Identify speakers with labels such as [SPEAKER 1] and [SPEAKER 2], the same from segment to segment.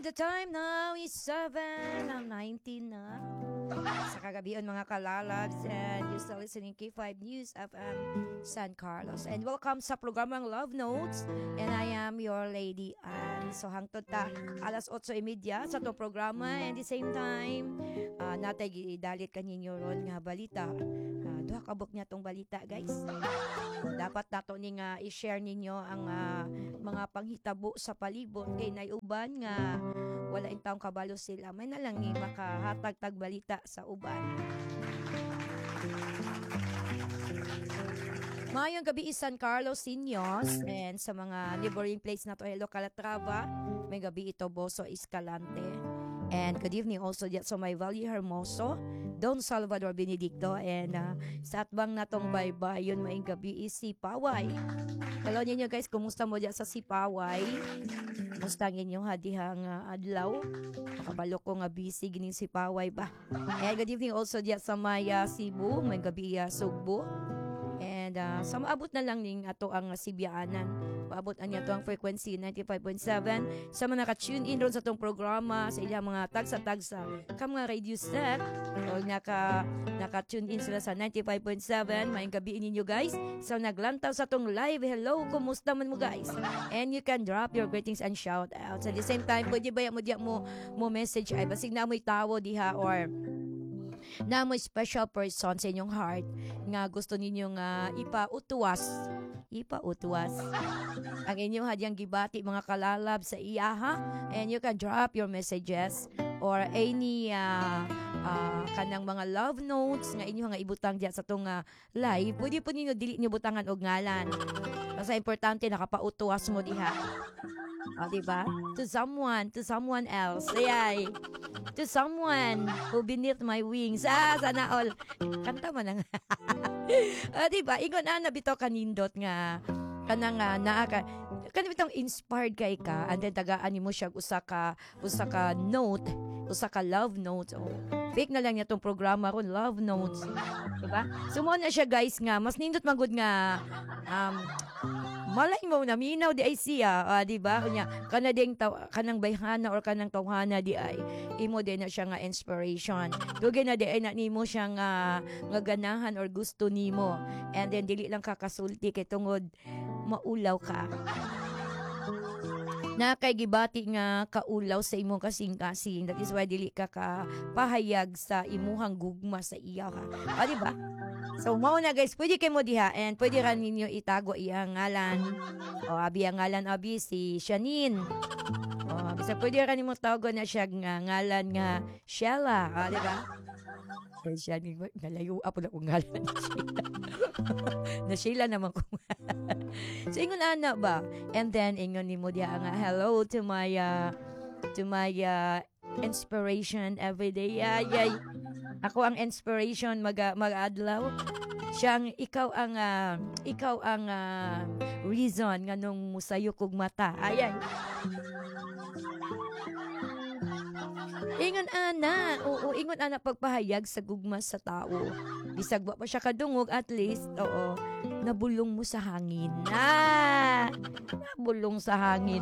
[SPEAKER 1] the time now is 7:19 na. Sa kagabihan mga kalalabs, and you're still listening K5 News FM San Carlos. And welcome sa programang Love Notes, and I am your lady Ann. So hangtod ta alas 8:30 sa to programa, and the same time natay gidalit kaninyo ron nga balita. Duha kabok niya tong balita, guys. Dapat nato ni nga i-share ninyo ang mga panghitabo sa palibot kay naiuban nga wala in taong kabalo sila. May na lang ni makahatag-tag balita sa uban. Mayong gabi San Carlos Inyos, and sa mga neighboring place na to, Hello Calatrava, may gabi ito Boso Escalante. And good evening also diyan sa may Valle Hermoso, Don Salvador Benedicto, and sa atbang natong baybayon maing gabi is si Paway. Hello ninyo guys, kumusta mo diyan sa Sipaway? Kumusta ang inyong hadihang adlaw? Makabalo ko nga busy gining Sipaway ba? And good evening also diyan sa may Cebu, may gabi Sugbo. And sa maabot na lang ning ato ang Sibyaanan. Paabot anya to ang frequency 95.7. Sa mga naka-tune in ron sa tong programa, sa ilang mga tagsa-tagsa ka mga radio set, o naka-tune in sila sa 95.7. Maayong gabi ninyo guys. So naglantaw sa tong live, hello, kumusta man mo guys? And you can drop your greetings and shout out. At the same time, pwede ba mo diya mo message ay basig na mo'y tawo diha or na mo special person sa inyong heart nga gusto ninyong ipautuwas ang inyong hadyang gibati mga kalalab sa iyaha, and you can drop your messages or any kanang mga love notes nga inyo nga ibutang diya sa tong live. Pwede po ninyo dili niyo butangan og ngalan basta importante nakapautuwas mo diha, diba? To someone else, ayay, to someone who beneath my wings. Sana all. Kanta man ang. Diba? Ingon na bitaw kanindot nga kanang kanang bitong inspired kay ka, and then tagaan nimo siya usa ka note, usa ka love note. Oh, fake na lang niya tong programa ron, love notes. Diba? Sumo na siya guys nga mas nindot magud nga malay mo na minaw di ay siya, di ba? Kanya kanang bayhana or kanang tawhana di ay imo din na siya nga inspiration. Dugay na di ay na nimo siya nga ganahan or gusto nimo. And then dili lang kakasulti kay tungod maulaw ka. Na kay gibati nga kaulaw sa imong kasing-kasing. That is why dili ka pahayag sa imuhang gugma sa iya ka. Di ba? So, mao na guys, pwede kayo mo diha, and pwede rin ninyo itago iyang ngalan. O, abi ang ngalan, abi, si Shanine. O, bisa pwede rin mo tago na siya nga ngalan nga Sheila. Di ba? Eh, Shanine, nalayo po na kong ngalan na Sheila. Na Sheila naman ko. So, ingon ana ba? And then, ingon ni mo diha nga, hello to my inspiration everyday. Yay. Ako ang inspiration mag-adlaw. Ikaw ang reason nga nung musayo kog mata. Ayan. Ingon ana, ingon ana pagpahayag sa gugma sa tao. Bisag wa pa siya kadungog, at least, nabulong mo sa hangin. Nabulong sa hangin.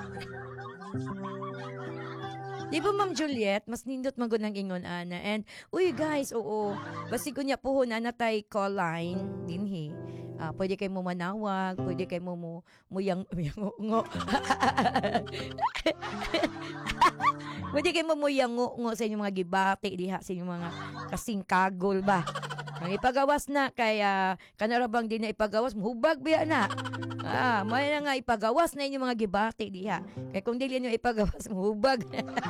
[SPEAKER 1] Di ba Ma'am Juliet, mas nindot magod ng ingon ana. And uy guys, basig ko niya puhon na tay call line dinhi. Pwede kay mo manawag, pwede kay mo muyang pwede kay mo muyang sa inyong mga gibati diha sa inyong mga kasing kagol ba. Ang ipagawas na kaya kanarabang din na ipagawas muhubag biya na. May na nga ipagawas na inyong mga gibati diha. Kaya kung dili niyo ipagawas muhubag.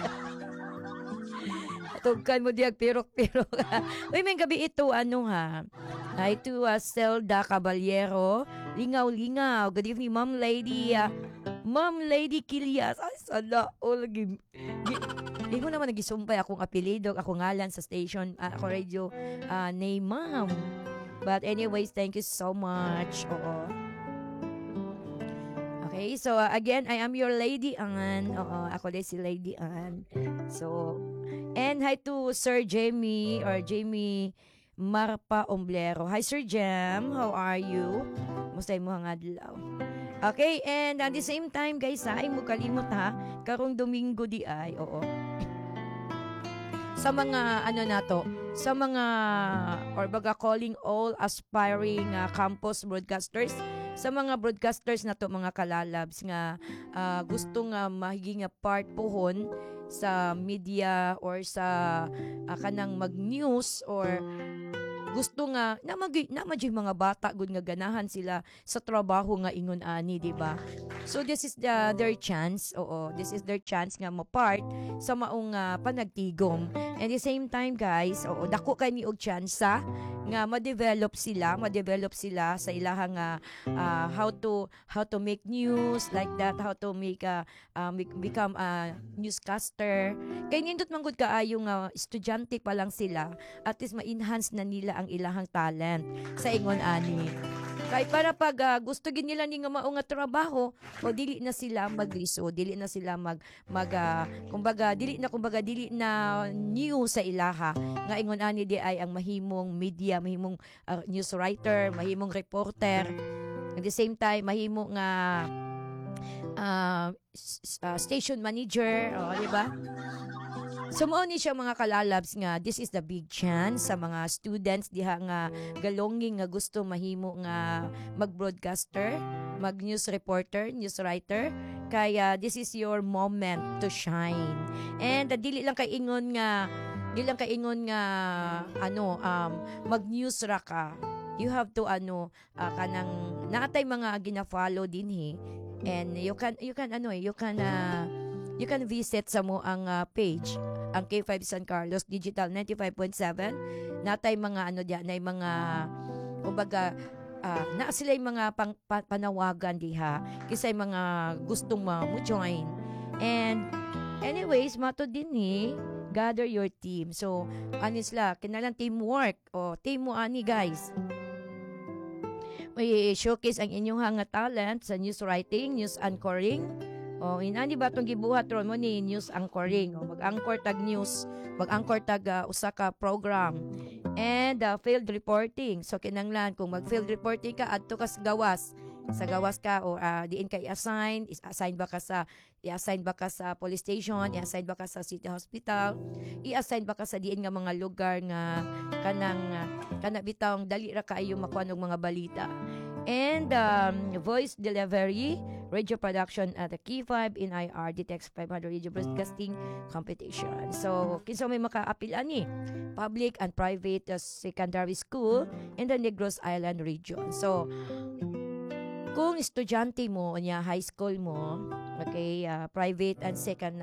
[SPEAKER 1] Tugkan mo diag pirok-pirok. Uy, may gabi ito Hi to Zelda Caballero. Lingaw-lingaw. Good evening, Ma'am Lady. Ma'am Lady Kilias. Ay, sana all Hindi ko naman nagisumpay akong apelido, akong ngalan sa station, ako radio name, ma'am. But anyways, thank you so much. Okay, so again, I am your Lady Ann. Ako din si Lady Ann. So, and hi to Sir Jamie or Jamie Marpa Omblero. Hi Sir Jam, how are you? Musta mo ang adlaw? Okay, and at the same time guys ha, ay mo kalimot ha, karong Domingo di ay, oo. Sa mga ano na to, sa mga or baga calling all aspiring campus broadcasters, sa mga broadcasters na to mga kalalabs nga gusto nga mahiging part pohon sa media or sa kanang mag-news or gusto nga na mga bata gud nga ganahan sila sa trabaho nga ingon ani, di ba? So this is their chance. Oo, this is their chance nga mo-part sa maong panagtigom. And the same time guys, oo, dako kay ni og chance nga ma-develop sila sa ilahang how to make news like that, how to become a newscaster. Kay nindot man gud kaayo nga estudyante pa lang sila, at least ma-enhance na nila ang ilahang talent sa ingon ani. Kay para pag gusto gid nila ni nga mao nga trabaho, o dili na sila magliso, dili na sila kumbaga dili na new sa ilaha nga ingon ani di ay ang mahimong media, mahimong news writer, mahimong reporter. At the same time mahimo nga station manager, di ba? So mao ni siya mga kalalabs nga this is the big chance sa mga students diha nga galonging nga gusto mahimo nga mag-broadcaster, mag-news reporter, news writer. Kaya this is your moment to shine. And dili lang kay ingon nga mag-news ra ka. You have to kanang naatay mga gina-follow dinhi, and you can visit sa mo ang page, ang K5 San Carlos Digital 95.7. Natay mga nay mga kumbaga na sila yung mga panawagan diha kisay mga gustong mo join. And anyways, mato dinhi, gather your team. So anisla kinalang teamwork o team mo ani guys. May showcase ang inyong hanga talent sa news writing, news anchoring. O inani ba itong gibuhat ron mo ni news anchoring? O mag-anchor tag news, mag-anchor tag usa ka program. And field reporting. So kinanglan kung mag-field reporting ka adto ka sa gawas. Sa gawas ka o diin ka i-assign ba ka sa police station, i-assign ba ka sa city hospital, i-assign ba ka sa diin nga mga lugar nga kanang bitawng dali ra kaayo makuha ng mga balita. And voice delivery, radio production at the K5 in IR DTX 500 radio broadcasting competition. So kinsa may maka-apil ani? Public and private secondary school in the Negros Island region. So kung estudyante mo niya high school mo, okay, private and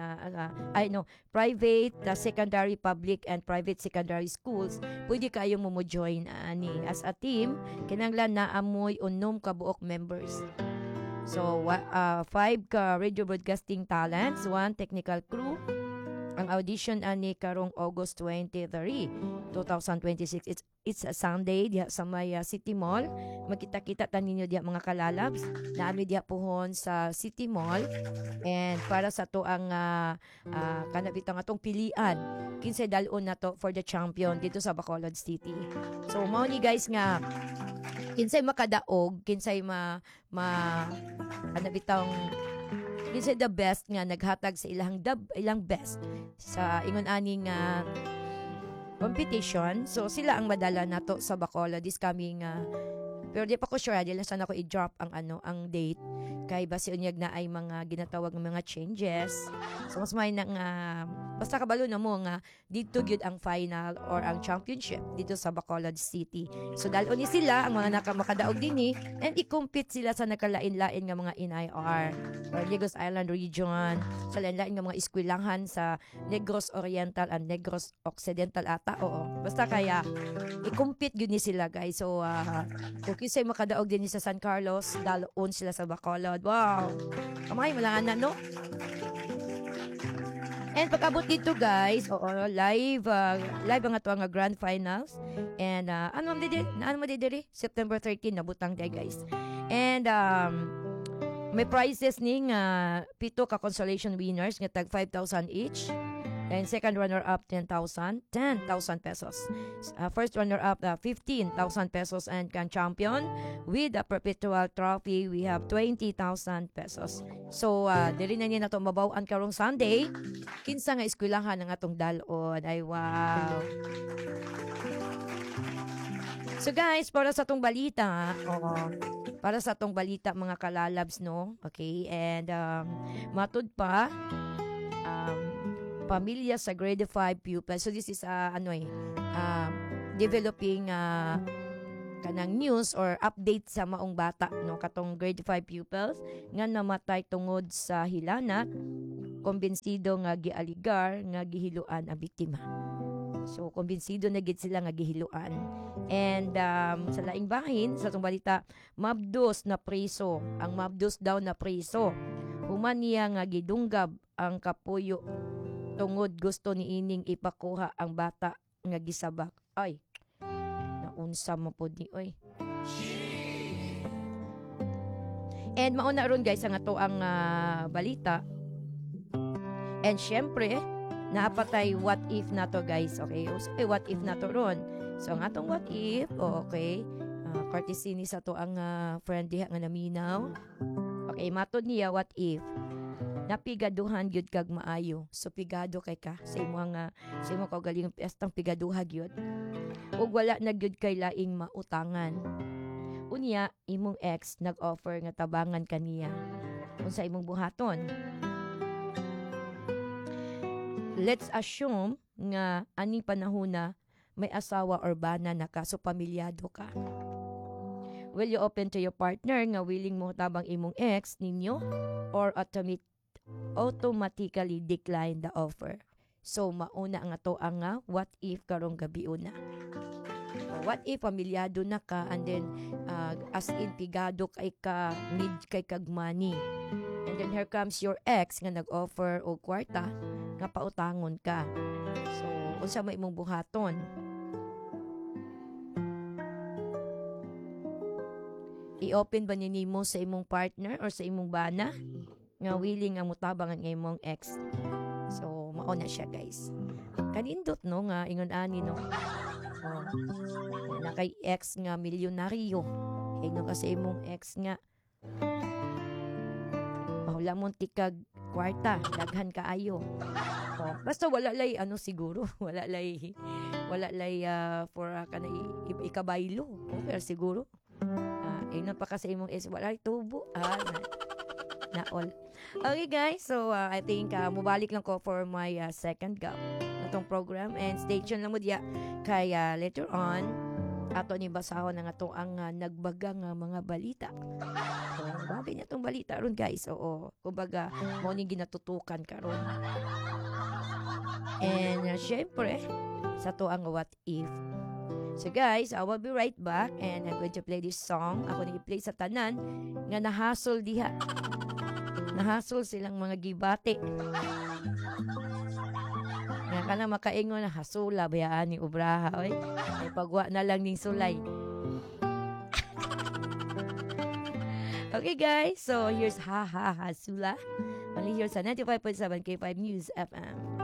[SPEAKER 1] secondary, public and private secondary schools, pwede kayo mo join ani as a team. Kinanglan na amoy unom ka buok members. So 5 ka radio broadcasting talents, 1 technical crew. Ang audition ani karong August 23, 2026. It's a Sunday diha sa may City Mall. Magkita-kita ta ninyo diha mga kalalabs. Naami diha pohon sa City Mall. And para sa to ang kanabitang atong pilian, kinsay dalon na to for the champion dito sa Bacolod City. So mao ni guys nga kinsay makadaog, kinsay kanabitang kinsay the best nga naghatag sa ilang best sa ingon aning competition. So sila ang madala nato sa Bacolod this coming pero di pa ko sure dili sana ko i-drop ang date kay base unyag na ay mga ginatawag ng mga changes. So mas may nang basta kabalo na mo nga dito gyud ang final or ang championship dito sa Bacolod City. So dalon ni sila ang mga makadaog dinhi and i-compete sila sa nakalain-lain nga mga NIR or Negros Island region, sa lain-lain nga mga eskwelahan sa Negros Oriental and Negros Occidental ata. Oo. Basta kaya i-compete gyud ni sila guys. So kung kisay makadaog din sa San Carlos, dalon sila sa Bacolod. Wow! Kamay, malangan na, no? And pag-abot dito, guys, live ang ato nga grand finals. And ano mo didiri? September 13, nabutang day, guys. And may prizes ning 7 ka consolation winners nga tag 5,000 each. And second runner-up, 10,000 pesos. First runner-up, 15,000 pesos. And kan champion with the perpetual trophy, we have 20,000 pesos. So, dili na niya na ito mabawaan karong Sunday. Kinsa nga eskwelahan ng atong dalon. Ay, wow. So guys, para sa tong balita, para sa tong balita mga kalalabs, no? Okay, and matud pa, pamilya sa grade 5 pupils. So this is developing kanang news or update sa maong bata, no? Katong grade 5 pupils nga namatay tungod sa hilana, kumbinsido nga gialigar nga gihiluan ang biktima. So, kumbinsido na gid sila nga gihiluan. And sa laing bahin, sa itong balita, mabdos na preso. Ang mabdos daw na preso. Human niya nga gidunggab ang kapuyo tungod gusto ni ining ipakuha ang bata nga gisabak. Ay, naunsa mo po ni, oy. And mauna ron guys, ang ato ang balita. And syempre, napatay what if na to guys, okay? So, what if na to ron. So, ang atong what if, okay, courtesy ni sa to ang friend diha nga naminaw. Okay, matod niya what if. Napigaduhan gyud kag maayo. So, pigado kay ka sa imo kaugaling piyestang pigaduha gyud. Ug wala na gyud kay laing mautangan. Unya, imong ex nag-offer nga tabangan kaniya. Unsa imong buhaton? Let's assume nga aning panahona may asawa or bana na ka, so pamilyado ka. Will you open to your partner nga willing mo tabang imong ex ninyo or automatically decline the offer? So mauna nga to ang what if karong gabi una. What if pamilyado na ka and then as in pigado kay ka, need kay kag money. And then here comes your ex nga nag-offer og kwarta nga pautangon ka. So, unsa may imong buhaton? I-open ba nimo sa imong partner or sa imong bana nga willing nga mutabang ang imong ex? So, mao na siya guys. Kanindot no nga ingon ani no. Na kay ex nga milyonaryo. Ingon ka sa imong ex nga wala mong tikag kwarta, daghan kaayo. Basta wala lay siguro, wala lay for kanay ikabaylo. Pero siguro ina pa kasi imong is wala tubo. Na all. Okay guys, so I think mubalik lang ko for my second gap natong program and stay tuned lang mo diya kay later on ato ni basahon nga to ang nagbagang mga balita. So, bago niya tong balita ron guys. Oo. Kumbaga, mo ni ginatutukan karon. And syempre, sa to ang what if. So guys, I will be right back and I'm going to play this song. Ako ni i-play sa tanan nga nahasol diha. Nahasol silang mga gibate. Nga ka na makaingon na hasula bayaan ni Ubraha. Oy. Ay pagwa na lang ning sulay. Okay guys, so here's Ha Ha Hasula. Only here sa 95.7 K5 News FM.